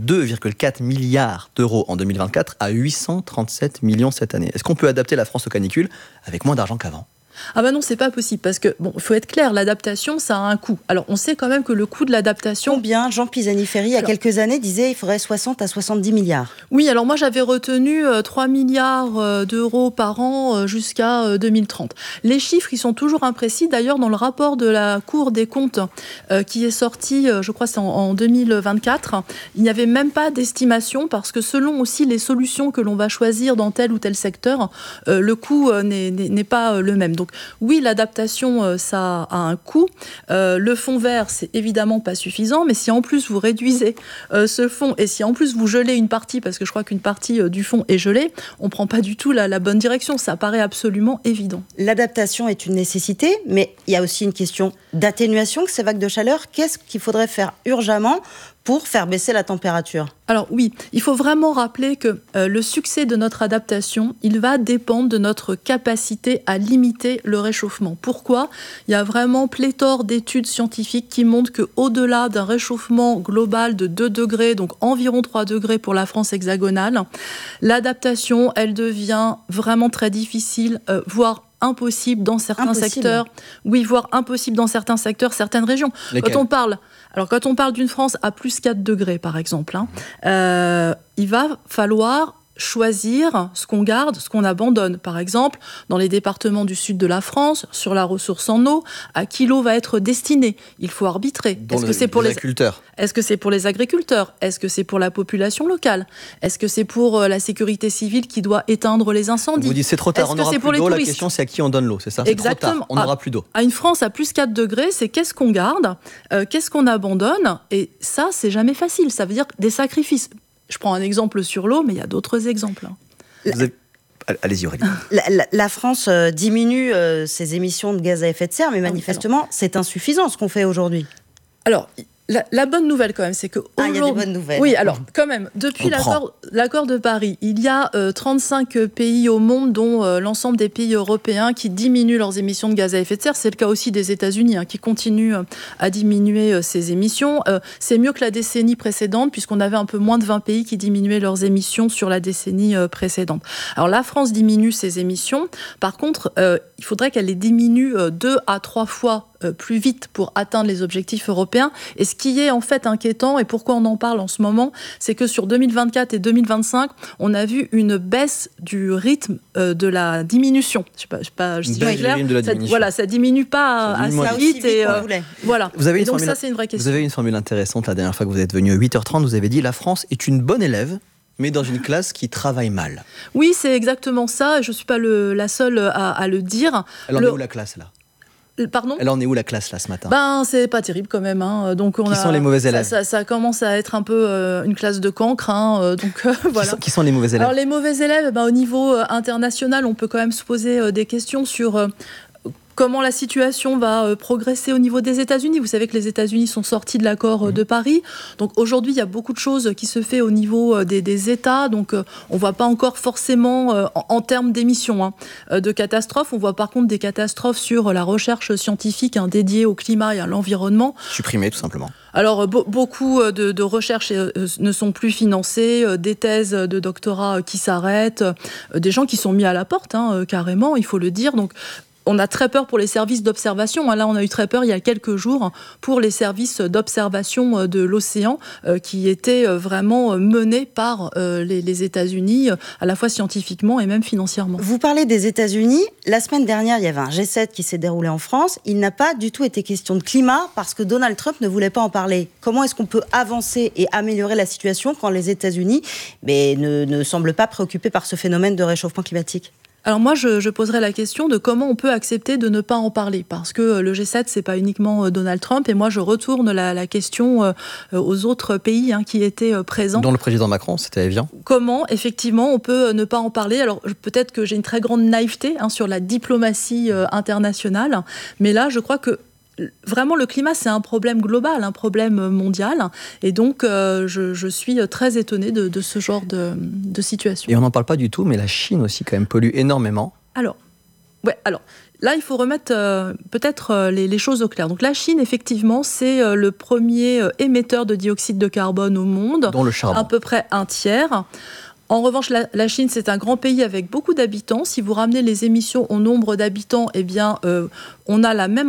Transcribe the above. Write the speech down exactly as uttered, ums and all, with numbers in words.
deux virgule quatre milliards d'euros en deux mille vingt-quatre à huit cent trente-sept millions cette année. Est-ce qu'on peut adapter la France aux canicules avec moins d'argent qu'avant ? Ah ben non, c'est pas possible, parce que, bon, il faut être clair, l'adaptation, ça a un coût. Alors, on sait quand même que le coût de l'adaptation... Combien ? Jean Pisani-Ferry, il y a alors, quelques années, disait qu'il faudrait soixante à soixante-dix milliards. Oui, alors moi, j'avais retenu euh, trois milliards euh, d'euros par an euh, jusqu'à euh, deux mille trente. Les chiffres, ils sont toujours imprécis. D'ailleurs, dans le rapport de la Cour des comptes euh, qui est sorti, euh, je crois c'est en, en deux mille vingt-quatre, il n'y avait même pas d'estimation, parce que selon aussi les solutions que l'on va choisir dans tel ou tel secteur, euh, le coût euh, n'est, n'est, n'est pas euh, le même. Donc, oui, l'adaptation, euh, ça a un coût. Euh, le fonds vert, c'est évidemment pas suffisant, mais si en plus vous réduisez euh, ce fonds et si en plus vous gelez une partie, parce que je crois qu'une partie euh, du fonds est gelée, on prend pas du tout la, la bonne direction. Ça paraît absolument évident. L'adaptation est une nécessité, mais il y a aussi une question d'atténuation de ces vagues de chaleur. Qu'est-ce qu'il faudrait faire urgemment pour faire baisser la température ? Alors oui, il faut vraiment rappeler que euh, le succès de notre adaptation, il va dépendre de notre capacité à limiter le réchauffement. Pourquoi ? Il y a vraiment pléthore d'études scientifiques qui montrent qu'au-delà d'un réchauffement global de deux degrés, donc environ trois degrés pour la France hexagonale, l'adaptation, elle devient vraiment très difficile, euh, voire impossible dans certains impossible. secteurs. Oui, voire impossible dans certains secteurs, certaines régions. Lesquels ? Quand on parle, alors quand on parle d'une France à plus quatre degrés, par exemple, hein, euh, il va falloir choisir ce qu'on garde, ce qu'on abandonne. Par exemple, dans les départements du sud de la France, sur la ressource en eau, à qui l'eau va être destinée. Il faut arbitrer. Dans Est-ce le, que c'est pour les les agriculteurs ? Est-ce que c'est pour les agriculteurs ? Est-ce que c'est pour la population locale ? Est-ce que c'est pour euh, la sécurité civile qui doit éteindre les incendies ? Vous dites c'est trop tard, Est-ce on que n'aura c'est plus pour les d'eau. La touristes ? question c'est à qui on donne l'eau, c'est ça ? Exactement. C'est trop tard, on n'aura plus d'eau. À une France à plus quatre degrés, c'est qu'est-ce qu'on garde, euh, qu'est-ce qu'on abandonne ? Et ça, c'est jamais facile. Ça veut dire des sacrifices. Je prends un exemple sur l'eau, mais il y a d'autres exemples. Vous avez... Allez-y Aurélie. La, la, la France euh, diminue euh, ses émissions de gaz à effet de serre, mais manifestement, alors, c'est insuffisant ce qu'on fait aujourd'hui. Alors, la, la bonne nouvelle quand même, c'est que... Ah, il y a des bonnes nouvelles. Oui, alors quand même, depuis l'accord, l'accord de Paris, il y a euh, trente-cinq pays au monde, dont euh, l'ensemble des pays européens, qui diminuent leurs émissions de gaz à effet de serre. C'est le cas aussi des États-Unis, hein, qui continuent euh, à diminuer euh, ces émissions. Euh, c'est mieux que la décennie précédente, puisqu'on avait un peu moins de vingt pays qui diminuaient leurs émissions sur la décennie euh, précédente. Alors la France diminue ses émissions. Par contre, euh, il faudrait qu'elle les diminue euh, deux à trois fois euh, plus vite pour atteindre les objectifs européens. Et ce qui est en fait inquiétant, et pourquoi on en parle en ce moment, c'est que sur deux mille vingt-quatre et deux mille vingt-cinq, on a vu une baisse du rythme euh, de la diminution. Je sais pas, je sais pas, je dis pas clair. Ça, voilà, ça diminue pas ça assez moins. vite. Et, euh, voilà. Vous avez et une donc formule, ça, c'est une vraie question. Vous avez une formule intéressante la dernière fois que vous êtes venu à huit heures trente. Vous avez dit la France est une bonne élève, mais dans une classe qui travaille mal. Oui, c'est exactement ça. Je ne suis pas le, la seule à, à le dire. Alors, le... où la classe, là ? Pardon ? Elle en est où la classe là ce matin ? Ben c'est pas terrible quand même. Hein. Donc on qui a, sont les mauvais élèves ? ça, ça, ça commence à être un peu euh, une classe de cancre. Hein. Euh, donc euh, voilà. Qui sont, qui sont les mauvais élèves ? Alors les mauvais élèves, ben, au niveau euh, international, on peut quand même se poser euh, des questions sur euh, comment la situation va euh, progresser au niveau des États-Unis. Vous savez que les États-Unis sont sortis de l'accord euh, de Paris. Donc aujourd'hui, il y a beaucoup de choses qui se font au niveau euh, des, des États. Donc euh, on ne voit pas encore forcément, euh, en, en termes d'émissions, hein, euh, de catastrophes. On voit par contre des catastrophes sur la recherche scientifique hein, dédiée au climat et à l'environnement. Supprimées, tout simplement. Alors, be- beaucoup de, de recherches euh, ne sont plus financées, euh, des thèses de doctorat euh, qui s'arrêtent, euh, des gens qui sont mis à la porte, hein, euh, carrément, il faut le dire. Donc, on a très peur pour les services d'observation. Là, on a eu très peur il y a quelques jours pour les services d'observation de l'océan euh, qui étaient vraiment menés par euh, les, les États-Unis, à la fois scientifiquement et même financièrement. Vous parlez des États-Unis. La semaine dernière, il y avait un G sept qui s'est déroulé en France. Il n'a pas du tout été question de climat parce que Donald Trump ne voulait pas en parler. Comment est-ce qu'on peut avancer et améliorer la situation quand les États-Unis mais, ne, ne semblent pas préoccupés par ce phénomène de réchauffement climatique ? Alors moi, je, je poserais la question de comment on peut accepter de ne pas en parler, parce que le G sept, c'est pas uniquement Donald Trump, et moi je retourne la, la question euh, aux autres pays hein, qui étaient euh, présents. Dont le président Macron, c'était évident. Comment, effectivement, on peut ne pas en parler ? Alors peut-être que j'ai une très grande naïveté hein, sur la diplomatie euh, internationale, mais là, je crois que vraiment, le climat, c'est un problème global, un problème mondial. Et donc, euh, je, je suis très étonnée de, de ce genre de, de situation. Et on n'en parle pas du tout, mais la Chine aussi, quand même, pollue énormément. Alors, ouais, alors Là, il faut remettre euh, peut-être euh, les, les choses au clair. Donc la Chine, effectivement, c'est euh, le premier euh, émetteur de dioxyde de carbone au monde. Dont le charbon. À peu près un tiers. En revanche, la, la Chine, c'est un grand pays avec beaucoup d'habitants. Si vous ramenez les émissions au nombre d'habitants, eh bien, euh, on a la même